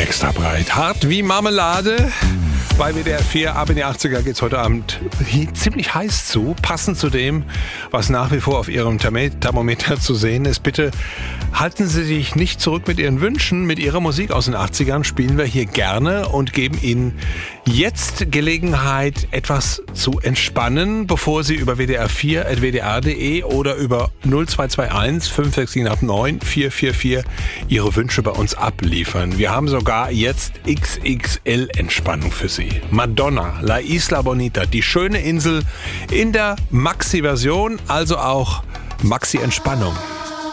Extra breit, hart wie Marmelade. Bei WDR 4 ab in die 80er geht es heute Abend ziemlich heiß zu, passend zu dem, was nach wie vor auf Ihrem Thermometer zu sehen ist. Bitte halten Sie sich nicht zurück mit Ihren Wünschen, mit Ihrer Musik aus den 80ern spielen wir hier gerne und geben Ihnen jetzt Gelegenheit, etwas zu entspannen, bevor Sie über wdr4.wdr.de oder über 0221 56789 444 Ihre Wünsche bei uns abliefern. Wir haben sogar jetzt XXL Entspannung für Sie. Madonna, La Isla Bonita, die schöne Insel in der Maxi-Version, also auch Maxi-Entspannung.